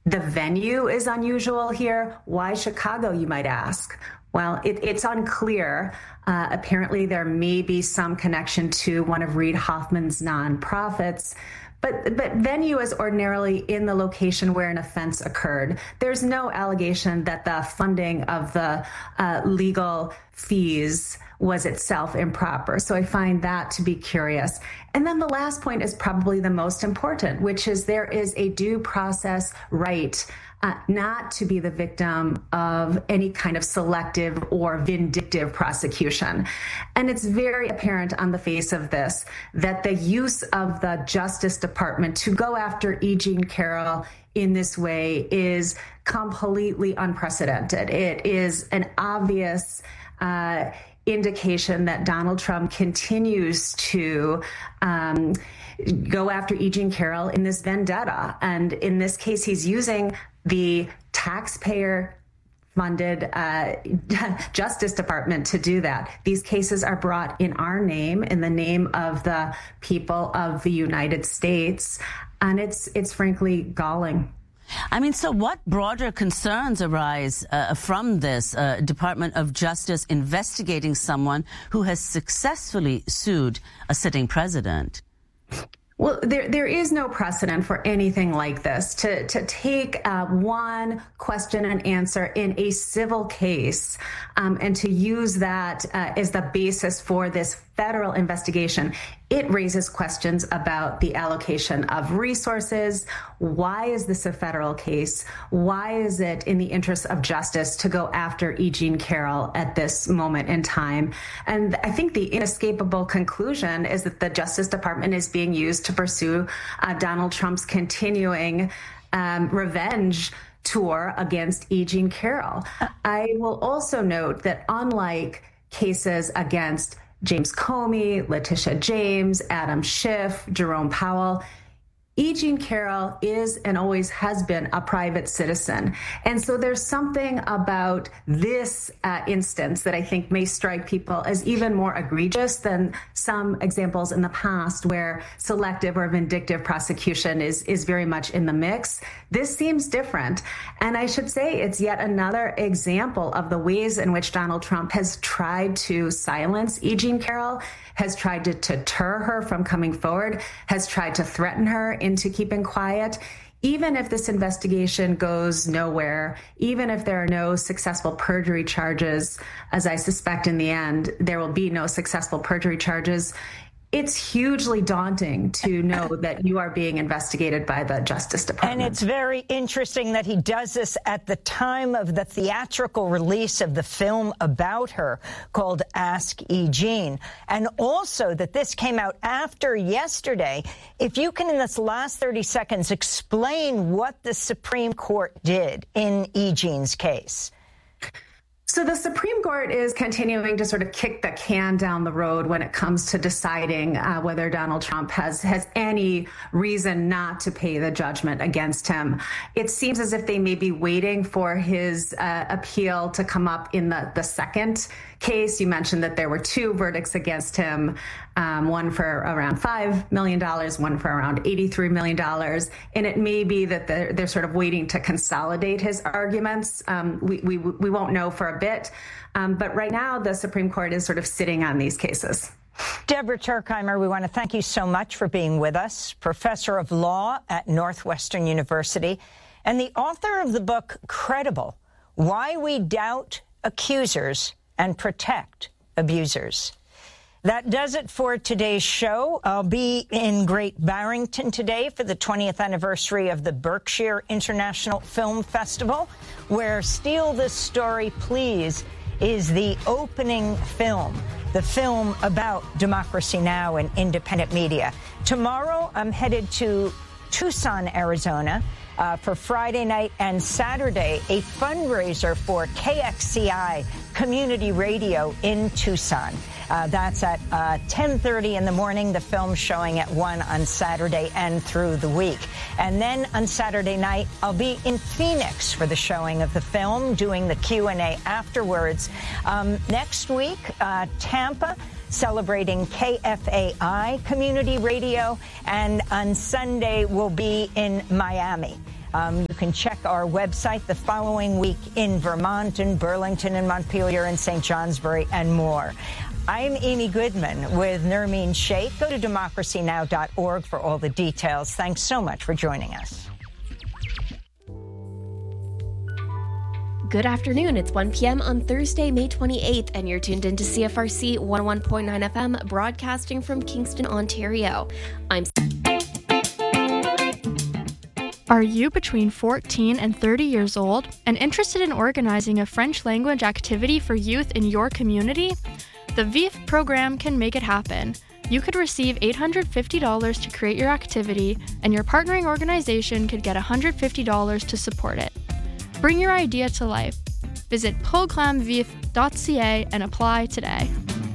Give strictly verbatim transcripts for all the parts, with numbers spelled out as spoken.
The venue is unusual here. Why Chicago, you might ask? Well, it, it's unclear. Uh, apparently, there may be some connection to one of Reid Hoffman's nonprofits. But, but venue is ordinarily in the location where an offense occurred. There's no allegation that the funding of the uh, legal fees was itself improper. So I find that to be curious. And then the last point is probably the most important, which is there is a due process right uh, not to be the victim of any kind of selective or vindictive prosecution. And it's very apparent on the face of this that the use of the Justice Department to go after E. Jean Carroll in this way is completely unprecedented. It is an obvious uh, indication that Donald Trump continues to um, go after E. Jean Carroll in this vendetta. And in this case, he's using the taxpayer funded uh, Justice Department to do that. These cases are brought in our name, in the name of the people of the United States. And it's it's frankly galling. I mean, so what broader concerns arise uh, from this uh, Department of Justice investigating someone who has successfully sued a sitting president? Well, there there is no precedent for anything like this. To to take uh, one question and answer in a civil case um, and to use that uh, as the basis for this federal investigation, it raises questions about the allocation of resources. Why is this a federal case? Why is it in the interest of justice to go after E. Jean Carroll at this moment in time? And I think the inescapable conclusion is that the Justice Department is being used to pursue uh, Donald Trump's continuing um, revenge tour against E. Jean Carroll. I will also note that unlike cases against James Comey, Letitia James, Adam Schiff, Jerome Powell, E. Jean Carroll is and always has been a private citizen. And so there's something about this uh, instance that I think may strike people as even more egregious than some examples in the past where selective or vindictive prosecution is, is very much in the mix. This seems different. And I should say it's yet another example of the ways in which Donald Trump has tried to silence E. Jean Carroll, has tried to deter her from coming forward, has tried to threaten her into keeping quiet. Even if this investigation goes nowhere, even if there are no successful perjury charges, as I suspect in the end there will be no successful perjury charges, it's hugely daunting to know that you are being investigated by the Justice Department. And it's very interesting that he does this at the time of the theatrical release of the film about her called Ask E. Jean. And also that this came out after yesterday. If you can, in this last thirty seconds, explain what the Supreme Court did in E. Jean's case. So the Supreme Court is continuing to sort of kick the can down the road when it comes to deciding uh, whether Donald Trump has, has any reason not to pay the judgment against him. It seems as if they may be waiting for his uh, appeal to come up in the, the second case. You mentioned that there were two verdicts against him, um, one for around five million dollars, one for around eighty-three million dollars. And it may be that they're, they're sort of waiting to consolidate his arguments. Um, we, we, we won't know for a bit. Um, but right now, the Supreme Court is sort of sitting on these cases. Deborah Turkheimer, we want to thank you so much for being with us, professor of law at Northwestern University, and the author of the book Credible: Why We Doubt Accusers and Protect Abusers. That does it for today's show. I'll be in Great Barrington today for the twentieth anniversary of the Berkshire International Film Festival, where Steal This Story, Please is the opening film, the film about Democracy Now! And independent media. Tomorrow, I'm headed to Tucson, Arizona, Uh, for Friday night and Saturday, a fundraiser for K X C I Community Radio in Tucson. Uh, that's at uh, ten thirty in the morning. The film's showing at one on Saturday and through the week. And then on Saturday night, I'll be in Phoenix for the showing of the film, doing the Q and A afterwards. Um, next week, uh, Tampa, celebrating K F A I Community Radio, and on Sunday we'll be in Miami. Um, you can check our website the following week in Vermont and Burlington and Montpelier and Saint Johnsbury and more. I'm Amy Goodman with Nermeen Sheikh. Go to democracy now dot org for all the details. Thanks so much for joining us. Good afternoon. It's one p.m. on Thursday, May twenty-eighth, and you're tuned into C F R C one oh one point nine F M, broadcasting from Kingston, Ontario. I'm... Are you between fourteen and thirty years old and interested in organizing a French language activity for youth in your community? The V I F program can make it happen. You could receive eight hundred fifty dollars to create your activity, and your partnering organization could get one hundred fifty dollars to support it. Bring your idea to life. Visit programme v i f dot c a and apply today.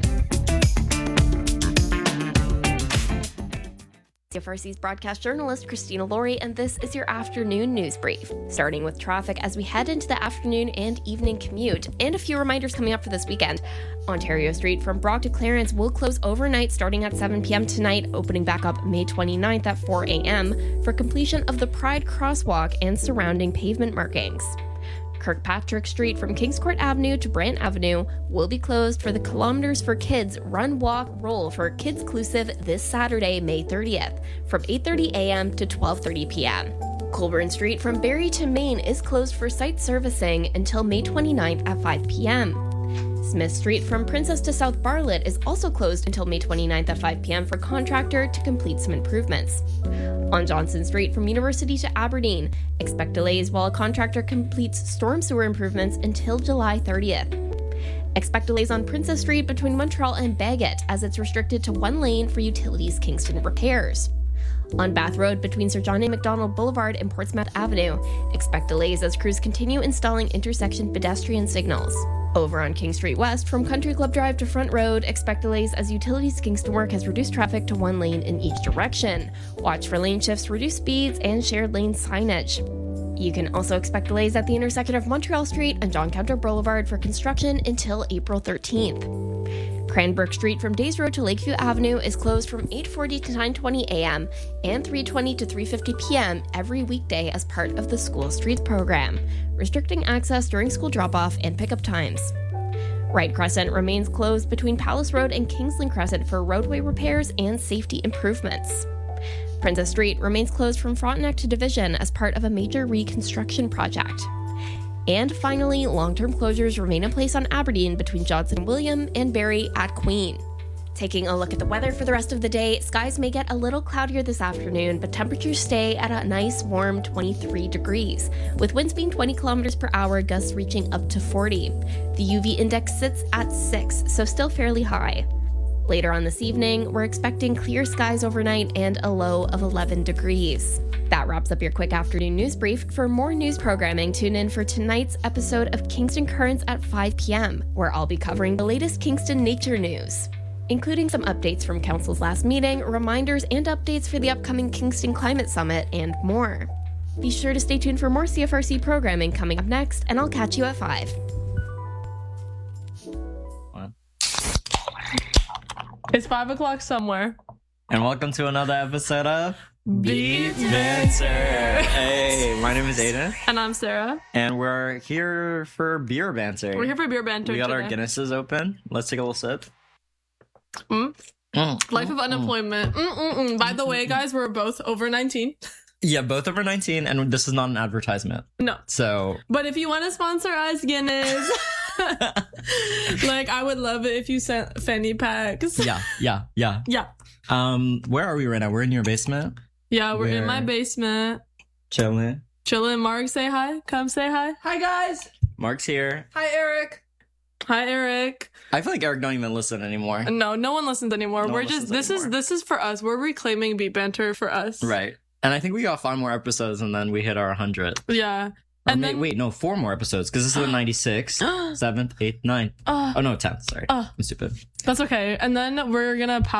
C F R C's broadcast journalist Christina Laurie, and this is your afternoon news brief. Starting with traffic as we head into the afternoon and evening commute, and a few reminders coming up for this weekend. Ontario Street from Brock to Clarence will close overnight starting at seven p.m. tonight, opening back up May twenty-ninth at four a.m. for completion of the Pride Crosswalk and surrounding pavement markings. Kirkpatrick Street from Kings Court Avenue to Brant Avenue will be closed for the Kilometers for Kids Run, Walk, Roll for Kids-Clusive this Saturday, May thirtieth, from eight thirty a.m. to twelve thirty p.m. Colburn Street from Barrie to Main is closed for site servicing until May twenty-ninth at five p.m. Smith Street from Princess to South Bartlett is also closed until May twenty-ninth at five p.m. for contractor to complete some improvements. On Johnson Street from University to Aberdeen, expect delays while a contractor completes storm sewer improvements until July thirtieth. Expect delays on Princess Street between Montreal and Bagot as it's restricted to one lane for Utilities Kingston repairs. On Bath Road between Sir John A. Macdonald Boulevard and Portsmouth Avenue, expect delays as crews continue installing intersection pedestrian signals. Over on King Street West, from Country Club Drive to Front Road, expect delays as Utilities Kingston work has reduced traffic to one lane in each direction. Watch for lane shifts, reduced speeds, and shared lane signage. You can also expect delays at the intersection of Montreal Street and John Counter Boulevard for construction until April thirteenth. Cranbrook Street from Days Road to Lakeview Avenue is closed from eight forty to nine twenty a.m. and three twenty to three fifty p.m. every weekday as part of the School Streets program, restricting access during school drop-off and pickup times. Wright Crescent remains closed between Palace Road and Kingsland Crescent for roadway repairs and safety improvements. Princess Street remains closed from Frontenac to Division as part of a major reconstruction project. And finally, long-term closures remain in place on Aberdeen between Johnson William and Barrie at Queen. Taking a look at the weather for the rest of the day, skies may get a little cloudier this afternoon, but temperatures stay at a nice warm twenty-three degrees, with winds being twenty kilometers per hour, gusts reaching up to forty. The U V index sits at six, so still fairly high. Later on this evening, we're expecting clear skies overnight and a low of eleven degrees. That wraps up your quick afternoon news brief. For more news programming, tune in for tonight's episode of Kingston Currents at five p.m., where I'll be covering the latest Kingston nature news, including some updates from Council's last meeting, reminders and updates for the upcoming Kingston Climate Summit, and more. Be sure to stay tuned for more C F R C programming coming up next, and I'll catch you at five. It's five o'clock somewhere. And welcome to another episode of Beat Banter. Hey, my name is Aiden. And I'm Sarah. And we're here for beer banter. We're here for beer banter We got today. our Guinnesses open. Let's take a little sip. Mm. Mm. Life of unemployment. Mm-mm-mm. By the way, guys, we're both over nineteen. Yeah, both over nineteen, and this is not an advertisement. No. So, But if you want to sponsor us, Guinness, like, I would love it if you sent fanny packs. yeah, yeah, yeah. Yeah. Um, where are we right now? We're in your basement? Yeah, we're in Where- my basement. Chilling. Chillin'. Mark, say hi. Come say hi. Hi, guys. Mark's here. Hi, Eric. Hi, Eric. I feel like Eric don't even listen anymore. No, no one listens anymore. No we're one just, listens this is, anymore. this is for us. We're reclaiming Beat Banter for us. Right. And I think we got five more episodes, and then we hit our one hundred. Yeah. Or And may- then- wait, no, four more episodes, because this is the ninety-sixth, seventh, eighth, ninth. Uh, Oh, no, tenth, sorry. Uh. I'm stupid. That's okay. And then we're gonna